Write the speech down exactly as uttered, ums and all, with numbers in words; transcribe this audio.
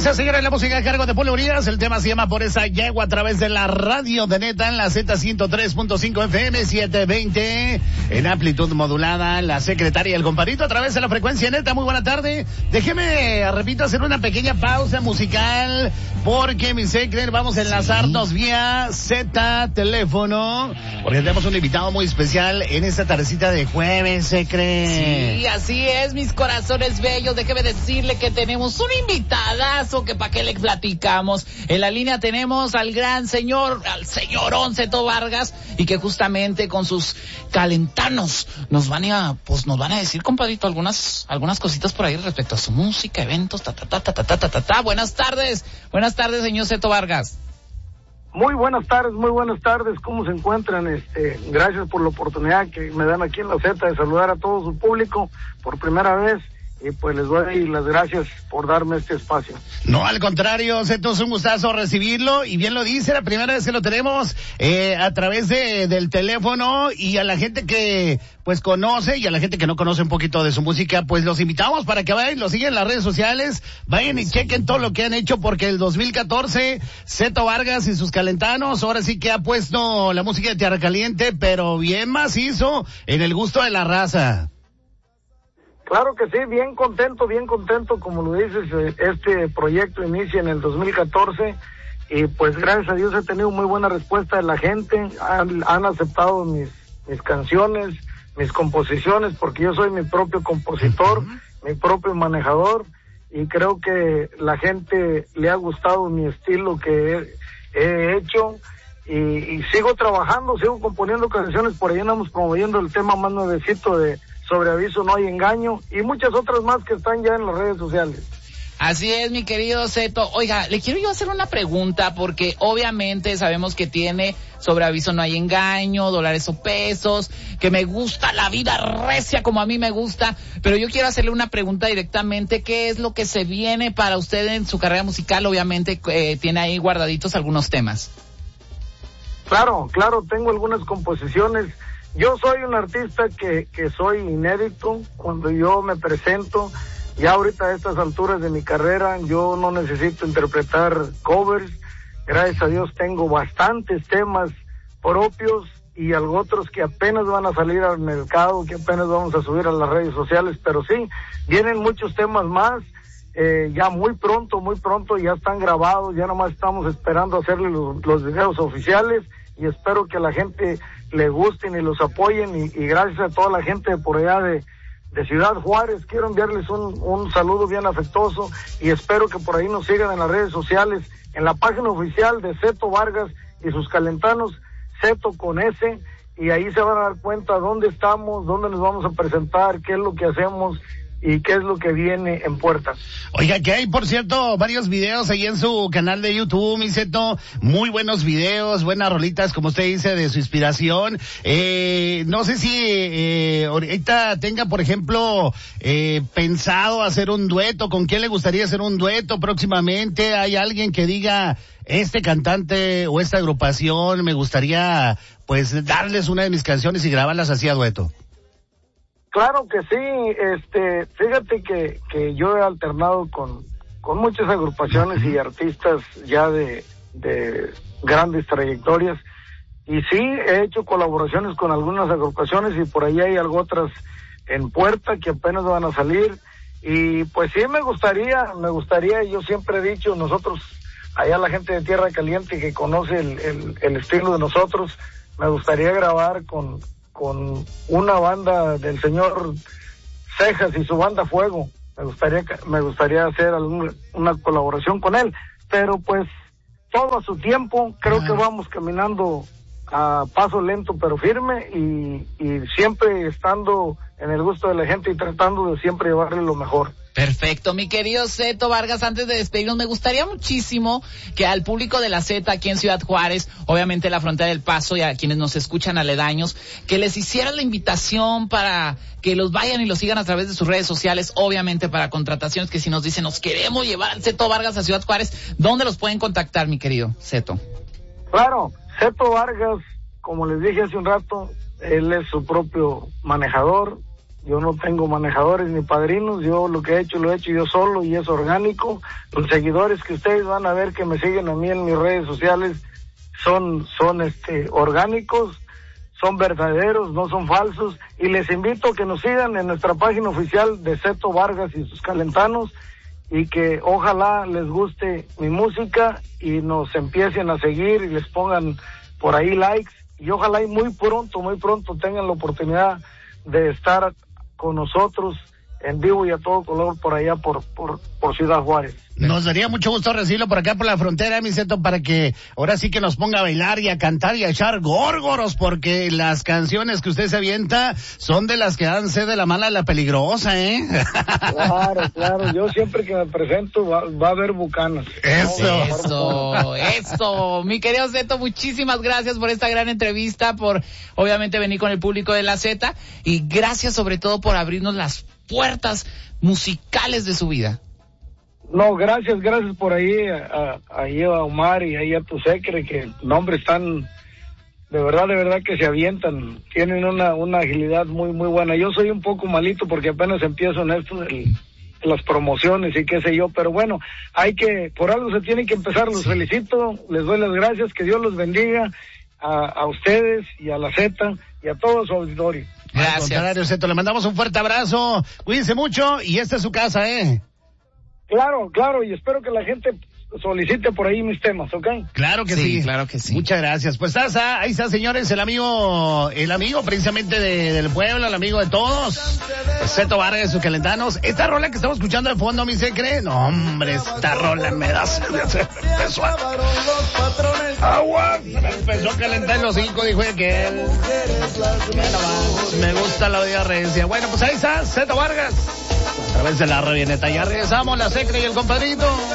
Esa señora es la música a cargo de Polo Urias. El tema se llama Por esa yegua a través de la radio de Neta en la Z ciento tres punto cinco F M setecientos veinte en amplitud modulada. La secretaria, el compadrito a través de la frecuencia Neta. Muy buena tarde. Déjeme, repito, hacer una pequeña pausa musical porque, mi secret, vamos a enlazarnos sí. vía Z teléfono porque tenemos un invitado muy especial en esta tardecita de jueves, secret. Sí, así es, mis corazones bellos. Déjeme decirle que tenemos un invitadazo que para qué le platicamos. En la línea tenemos al gran señor, al señorón Zeto Vargas, y que justamente con sus calentanos nos van a, pues nos van a decir, compadrito, algunas, algunas cositas por ahí respecto a su música, eventos, ta, ta, ta, ta, ta, ta, ta, ta, ta. Buenas tardes, buenas tardes, señor Zeto Vargas. Muy buenas tardes, muy buenas tardes, ¿cómo se encuentran? Este, gracias por la oportunidad que me dan aquí en la Z de saludar a todo su público por primera vez. Y pues les doy las gracias por darme este espacio. No, al contrario, Zeto, es un gustazo recibirlo, y bien lo dice, la primera vez que lo tenemos eh, a través de del teléfono, y a la gente que pues conoce y a la gente que no conoce un poquito de su música, pues los invitamos para que vayan, lo sigan en las redes sociales, vayan y chequen todo lo que han hecho, porque el dos mil catorce, Zeto Vargas y sus calentanos, ahora sí que ha puesto la música de Tierra Caliente, pero bien macizo, en el gusto de la raza. Claro que sí, bien contento, bien contento, como lo dices, este proyecto inicia en el dos mil catorce y pues gracias a Dios he tenido muy buena respuesta de la gente, han, han aceptado mis, mis canciones, mis composiciones, porque yo soy mi propio compositor, uh-huh. mi propio manejador, y creo que la gente le ha gustado mi estilo que he, he hecho, y, y sigo trabajando, sigo componiendo canciones, por ahí andamos promoviendo el tema más nuevecito de Sobre Aviso No Hay Engaño, y muchas otras más que están ya en las redes sociales. Así es, mi querido Zeto. Oiga, le quiero yo hacer una pregunta, porque obviamente sabemos que tiene Sobre Aviso No Hay Engaño, Dólares o Pesos, que me gusta la vida recia como a mí me gusta, pero yo quiero hacerle una pregunta directamente. ¿Qué es lo que se viene para usted en su carrera musical? Obviamente eh, tiene ahí guardaditos algunos temas. Claro, claro, tengo algunas composiciones. Yo soy un artista que, que soy inédito. Cuando yo me presento, ya ahorita a estas alturas de mi carrera, yo no necesito interpretar covers. Gracias a Dios tengo bastantes temas propios y algo otros que apenas van a salir al mercado, que apenas vamos a subir a las redes sociales, pero sí, vienen muchos temas más, eh, ya muy pronto, muy pronto ya están grabados, ya nomás estamos esperando hacerle los, los videos oficiales, y espero que la gente le gusten y los apoyen, y, y gracias a toda la gente de por allá de, de Ciudad Juárez, quiero enviarles un, un saludo bien afectuoso, y espero que por ahí nos sigan en las redes sociales, en la página oficial de Zeto Vargas y sus calentanos, Zeto con S, y ahí se van a dar cuenta dónde estamos, dónde nos vamos a presentar, qué es lo que hacemos y qué es lo que viene en puerta. Oiga, que hay, por cierto, varios videos ahí en su canal de YouTube, mi Zeto, muy buenos videos, buenas rolitas, como usted dice, de su inspiración. Eh, no sé si eh, ahorita tenga, por ejemplo, eh, pensado hacer un dueto. ¿Con quién le gustaría hacer un dueto próximamente? ¿Hay alguien que diga, este cantante o esta agrupación me gustaría, pues, darles una de mis canciones y grabarlas así a dueto? Claro que sí, este, fíjate que, que yo he alternado con, con muchas agrupaciones y artistas ya de, de grandes trayectorias, y sí, he hecho colaboraciones con algunas agrupaciones, y por ahí hay algo otras en puerta que apenas van a salir, y pues sí me gustaría, me gustaría, yo siempre he dicho, nosotros, allá la gente de Tierra Caliente que conoce el, el, el estilo de nosotros, me gustaría grabar con con una banda del señor Cejas y su banda Fuego. Me gustaría me gustaría hacer alguna, una colaboración con él, pero pues todo a su tiempo. Creo que vamos caminando a paso lento pero firme, y, y siempre estando en el gusto de la gente y tratando de siempre llevarle lo mejor. Perfecto, mi querido Zeto Vargas, antes de despedirnos, me gustaría muchísimo que al público de la Z aquí en Ciudad Juárez, obviamente la frontera del Paso, y a quienes nos escuchan aledaños, que les hiciera la invitación para que los vayan y los sigan a través de sus redes sociales, obviamente para contrataciones, que si nos dicen, nos queremos llevar al Zeto Vargas a Ciudad Juárez, ¿dónde los pueden contactar, mi querido Zeto? Claro, Zeto Vargas, como les dije hace un rato, él es su propio manejador. yo no tengo manejadores ni padrinos, yo lo que he hecho lo he hecho yo solo y es orgánico. Los seguidores que ustedes van a ver que me siguen a mí en mis redes sociales son, son este, orgánicos, son verdaderos, no son falsos, y les invito a que nos sigan en nuestra página oficial de Zeto Vargas y sus Calentanos, y que ojalá les guste mi música y nos empiecen a seguir y les pongan por ahí likes, y ojalá y muy pronto, muy pronto tengan la oportunidad de estar con nosotros en vivo y a todo color por allá por, por, por Ciudad Juárez. Nos daría mucho gusto recibirlo por acá por la frontera, mi Zeto, para que ahora sí que nos ponga a bailar y a cantar y a echar górgoros, porque las canciones que usted se avienta son de las que dan sed de la mala a la peligrosa, ¿eh? Claro, claro, yo siempre que me presento va, va a haber bucanas. Eso. Eso, eso. Mi querido Zeto, muchísimas gracias por esta gran entrevista, por obviamente venir con el público de la Z, y gracias sobre todo por abrirnos las puertas musicales de su vida. No, gracias, gracias por ahí, a, ahí a Omar y ahí a tu secre, que nombres están, de verdad, de verdad que se avientan, tienen una, una agilidad muy, muy buena. Yo soy un poco malito porque apenas empiezo en esto de las promociones y qué sé yo, pero bueno, hay que, por algo se tiene que empezar. Los felicito, les doy las gracias, que Dios los bendiga a, a ustedes y a la Z y a todo su auditorio. Gracias. Al contrario, Zeto, le mandamos un fuerte abrazo, cuídense mucho, y esta es su casa, ¿eh? Claro, claro, y espero que la gente solicite por ahí mis temas, ¿ok? Claro que sí, sí. claro que sí. Muchas gracias. Pues está, ahí está, señores, el amigo, el amigo precisamente de, del pueblo, el amigo de todos, Zeto Vargas, sus Calentanos. Esta rola que estamos escuchando de fondo, mi secre, no, hombre, esta rola me da, empezó a, agua, me empezó a calentar los hocico, dijo aquel. Me gusta la vida recia. Bueno, pues ahí está, Zeto Vargas, a través de la Revienta. Ya regresamos, la secre y el compadrito.